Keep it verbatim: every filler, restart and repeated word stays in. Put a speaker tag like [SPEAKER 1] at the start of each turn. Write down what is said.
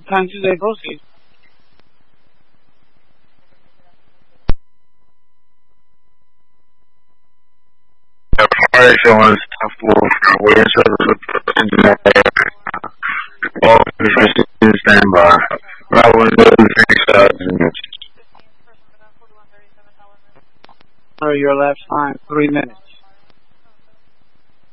[SPEAKER 1] ten Tuesday, proceed.
[SPEAKER 2] Alright, so on top four, we're in all in standby. Right when the thing
[SPEAKER 1] Sir, your left time, three minutes.